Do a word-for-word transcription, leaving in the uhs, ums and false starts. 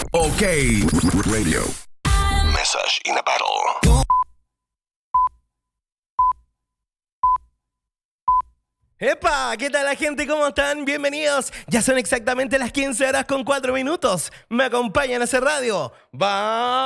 OK Radio. Message in a battle. ¡Epa! ¿Qué tal la gente? ¿Cómo están? Bienvenidos. Ya son exactamente las quince horas con cuatro minutos. Me acompañan a hacer radio. ¡Va!